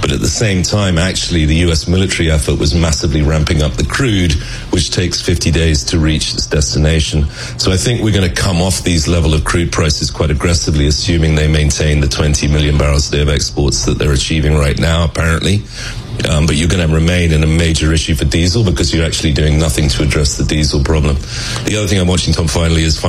But at the same time, actually, the U.S. military effort was massively ramping up the crude, which takes 50 days to reach its destination. So I think we're going to come off these level of crude prices quite aggressively, assuming they maintain the 20 million barrels a day of exports that they're achieving right now, apparently. But you're going to remain in a major issue for diesel because you're actually doing nothing to address the diesel problem. The other thing I'm watching, Tom, finally, is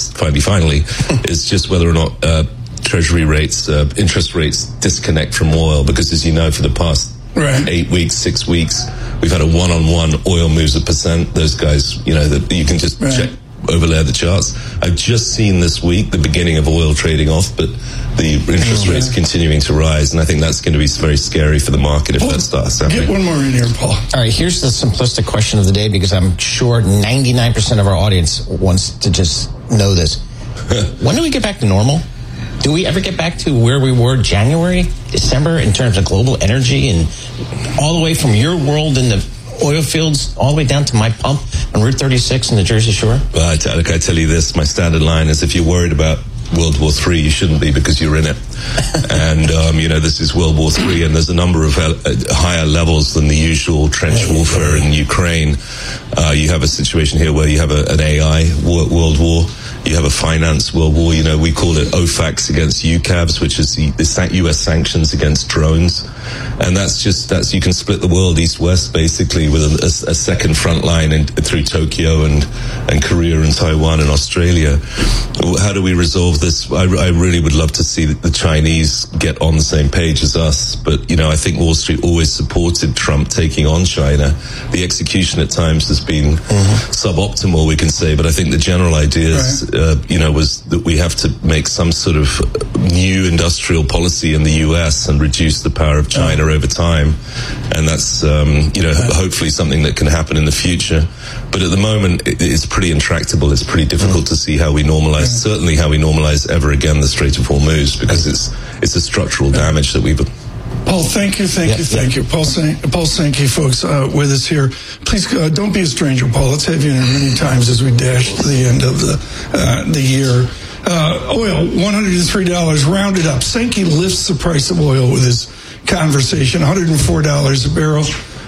just whether or not Treasury rates, interest rates disconnect from oil, because as you know, for the past 8 weeks, 6 weeks, we've had a one-on-one oil moves a percent. Those guys, you know, that you can just check, overlay the charts. I've just seen this week the beginning of oil trading off, but the interest rates continuing to rise, and I think that's going to be very scary for the market if that starts happening. Get one more in here, Paul. All right, here's the simplistic question of the day, because I'm sure 99% of our audience wants to just know this. When do we get back to normal? Do we ever get back to where we were January, December in terms of global energy, and all the way from your world in the oil fields all the way down to my pump on Route 36 in the Jersey Shore? Well, I tell you this, my standard line is, if you're worried about World War III, you shouldn't be, because you're in it. And, you know, this is World War III, and there's a number of higher levels than the usual trench warfare in Ukraine. You have a situation here where you have an AI world war. You have a finance world war. You know, we call it OFACs against UCAVs, which is the U.S. sanctions against drones. And that's you can split the world east-west, basically, with a second front line through Tokyo and Korea and Taiwan and Australia. How do we resolve this? I really would love to see the Chinese get on the same page as us. But, you know, I think Wall Street always supported Trump taking on China. The execution at times has been suboptimal, we can say. But I think the general idea is, you know, was that we have to make some sort of new industrial policy in the U.S. and reduce the power of China over time. And that's, you know, hopefully something that can happen in the future. But at the moment, it's pretty intractable. It's pretty difficult to see how we normalize, certainly how we normalize ever again the Strait of Hormuz, because it's a structural damage that we've... Paul, thank you. Paul Sankey, folks, with us here. Please don't be a stranger, Paul. Let's have you in many times as we dash to the end of the year. Oil, $103, rounded up. Sankey lifts the price of oil with his conversation, $104 a barrel.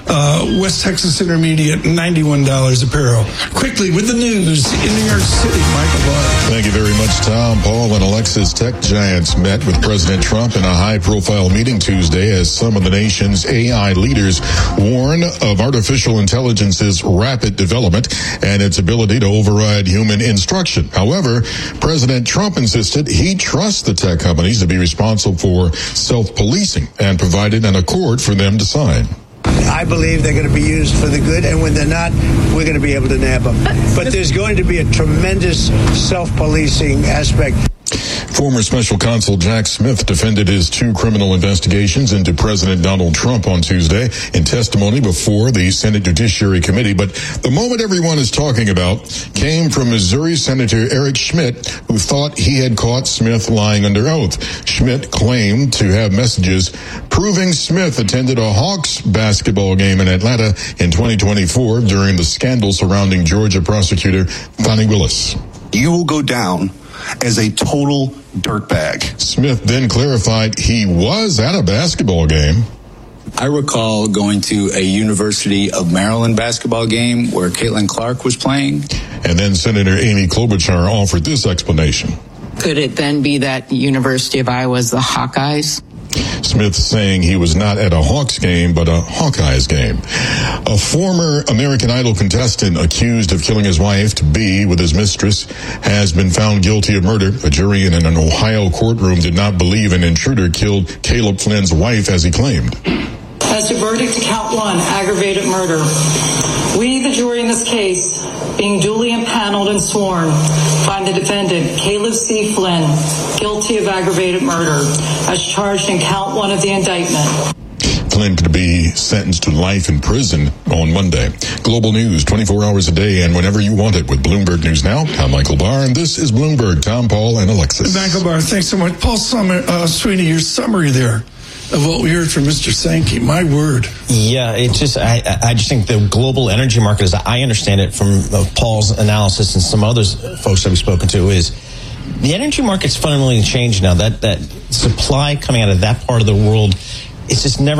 West Texas Intermediate, $91 a barrel. Quickly, with the news in New York City, Michael Barr. Thank you very much, Tom. Paul and Alexis. Tech giants met with President Trump in a high-profile meeting Tuesday as some of the nation's AI leaders warn of artificial intelligence's rapid development and its ability to override human instruction. However, President Trump insisted he trusts the tech companies to be responsible for self-policing and provided an accord for them to sign. I believe they're going to be used for the good, and when they're not, we're going to be able to nab them. But there's going to be a tremendous self-policing aspect. Former Special Counsel Jack Smith defended his 2 criminal investigations into President Donald Trump on Tuesday in testimony before the Senate Judiciary Committee. But the moment everyone is talking about came from Missouri Senator Eric Schmidt, who thought he had caught Smith lying under oath. Schmidt claimed to have messages proving Smith attended a Hawks basketball game in Atlanta in 2024 during the scandal surrounding Georgia prosecutor Fani Willis. You will go down as a total dirtbag. Smith then clarified he was at a basketball game. I recall going to a University of Maryland basketball game where Caitlin Clark was playing. And then Senator Amy Klobuchar offered this explanation. Could it then be that University of Iowa is the Hawkeyes? Smith saying he was not at a Hawks game, but a Hawkeyes game. A former American Idol contestant accused of killing his wife to be with his mistress has been found guilty of murder. A jury in an Ohio courtroom did not believe an intruder killed Caleb Flynn's wife as he claimed. As to verdict to count 1, aggravated murder, we, the jury in this case, being duly impaneled and sworn, find the defendant, Caleb C. Flynn, guilty of aggravated murder, as charged in count 1 of the indictment. Flynn could be sentenced to life in prison on Monday. Global news 24 hours a day and whenever you want it with Bloomberg News Now. I'm Michael Barr, and this is Bloomberg. Tom, Paul, and Alexis. Michael Barr, thanks so much. Paul Sweeney, your summary there of what we heard from Mr. Sankey. My word. Yeah, it just I just think the global energy market, as I understand it from Paul's analysis and some other folks that we've spoken to, is the energy market's fundamentally changed now. That supply coming out of that part of the world, it's just never